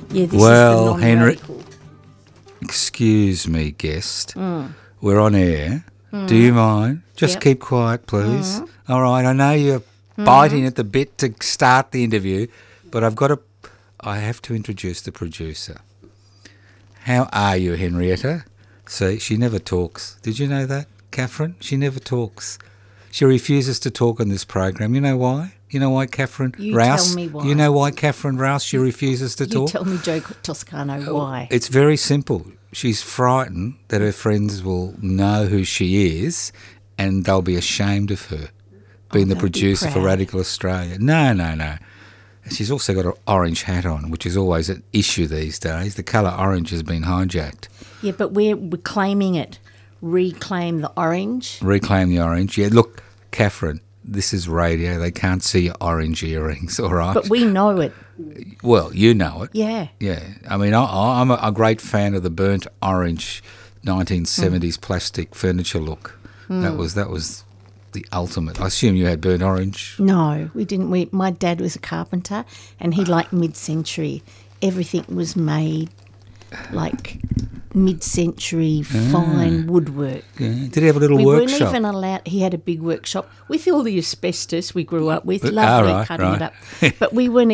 Yeah, this Well, is the Henry, non-radical. excuse me, guest. We're on air. Do you mind? Just Yep. keep quiet, please. All right, I know you're biting at the bit to start the interview, but I have to introduce the producer. How are you, Henrietta? See, she never talks. Did you know that, Catherine? She never talks. She refuses to talk on this program. You know why? You know why, Catherine You Rouse? tell me why. You know why, Catherine Rouse, she refuses to You talk? tell me, Joe Toscano, why? It's very simple. She's frightened that her friends will know who she is and they'll be ashamed of her being the they'll be producer for proud. Radical Australia. No. And she's also got an orange hat on, which is always an issue these days. The colour orange has been hijacked. Yeah, but we're reclaiming it. Reclaim the orange. Reclaim the orange. Yeah, look, Catherine, this is radio. They can't see your orange earrings, all right? But we know it. Well, you know it. Yeah. Yeah. I mean, I'm a great fan of the burnt orange 1970s plastic furniture look. That was the ultimate. I assume you had burnt orange. No, we didn't. My dad was a carpenter and he liked mid-century. Everything was made like mid-century fine woodwork. Yeah. Did he have a little We workshop? weren't even allowed. He had a big workship with all the asbestos we grew up with. All Lovely right, cutting right. it up. But we weren't